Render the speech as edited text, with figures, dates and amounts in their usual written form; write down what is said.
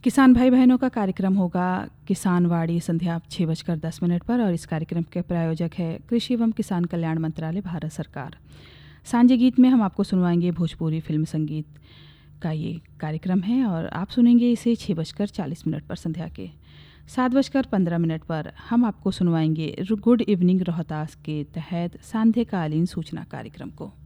किसान भाई बहनों का कार्यक्रम होगा किसान वाड़ी संध्या 6:10 पर और इस कार्यक्रम के प्रायोजक है कृषि एवं किसान कल्याण मंत्रालय भारत सरकार। सांझे गीत में हम आपको सुनवाएंगे भोजपुरी फिल्म संगीत का ये कार्यक्रम है और आप सुनेंगे इसे 6:40 पर संध्या के 7:15 पर हम आपको सुनवाएंगे गुड इवनिंग रोहतास के तहत सांध्यकालीन सूचना कार्यक्रम को।